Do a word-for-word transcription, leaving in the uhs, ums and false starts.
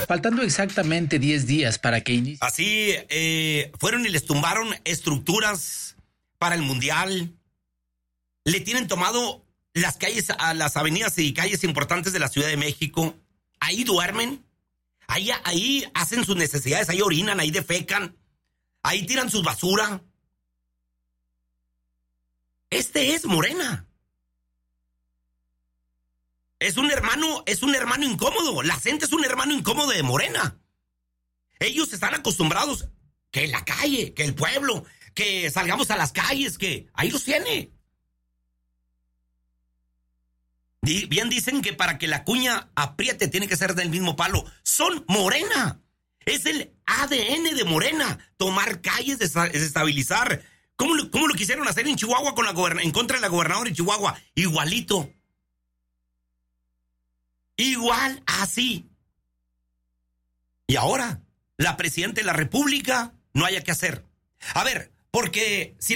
Faltando exactamente diez días para que inicie. Así, eh, fueron y les tumbaron estructuras para el Mundial. Le tienen tomado las calles, a las avenidas y calles importantes de la Ciudad de México. Ahí duermen. Ahí, ahí hacen sus necesidades. Ahí orinan, ahí defecan. Ahí tiran su basura. Este es Morena. Es un hermano, es un hermano incómodo. La gente es un hermano incómodo de Morena. Ellos están acostumbrados que la calle, que el pueblo, que salgamos a las calles, que ahí los tiene. Y bien dicen que para que la cuña apriete tiene que ser del mismo palo. Son Morena. Es el A D N de Morena. Tomar calles, desestabilizar. ¿Cómo lo, cómo lo quisieron hacer en Chihuahua con la goberna, en contra de la gobernadora de Chihuahua? Igualito. Igual así. Y ahora, la presidenta de la República no haya que hacer. A ver, porque si la